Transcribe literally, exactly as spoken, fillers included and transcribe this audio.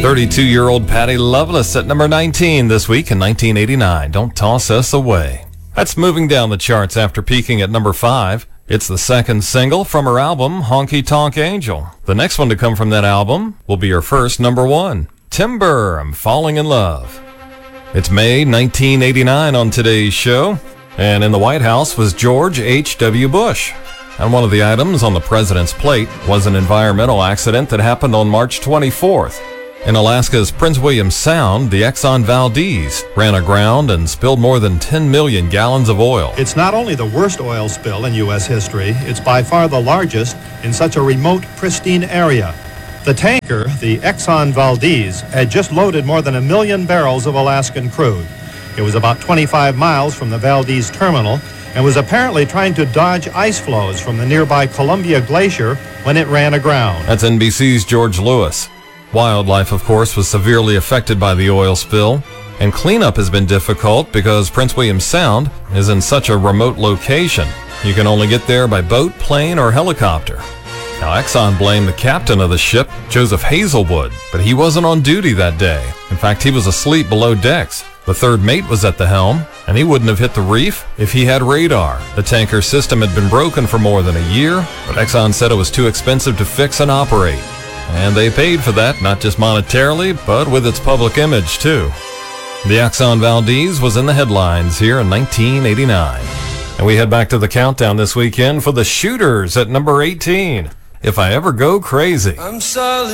thirty-two-year-old Patty Loveless at number nineteen this week in nineteen eighty-nine. Don't Toss Us Away. That's moving down the charts after peaking at number five. It's the second single from her album, Honky Tonk Angel. The next one to come from that album will be her first number one. Timber, I'm Falling in Love. It's May nineteen eighty-nine on today's show, and in the White House was George H W. Bush. And one of the items on the president's plate was an environmental accident that happened on March twenty-fourth. In Alaska's Prince William Sound, the Exxon Valdez ran aground and spilled more than ten million gallons of oil. It's not only the worst oil spill in U S history, it's by far the largest in such a remote, pristine area. The tanker, the Exxon Valdez, had just loaded more than a million barrels of Alaskan crude. It was about twenty-five miles from the Valdez terminal and was apparently trying to dodge ice flows from the nearby Columbia Glacier when it ran aground. That's N B C's George Lewis. Wildlife, of course, was severely affected by the oil spill, and cleanup has been difficult because Prince William Sound is in such a remote location. You can only get there by boat, plane, or helicopter. Now, Exxon blamed the captain of the ship, Joseph Hazelwood, but he wasn't on duty that day. In fact, he was asleep below decks. The third mate was at the helm, and he wouldn't have hit the reef if he had radar. The tanker system had been broken for more than a year, but Exxon said it was too expensive to fix and operate. And they paid for that, not just monetarily, but with its public image, too. The Exxon Valdez was in the headlines here in nineteen eighty-nine. And we head back to the countdown this weekend for the Shooters at number eighteen. If I Ever Go Crazy. I'm solid.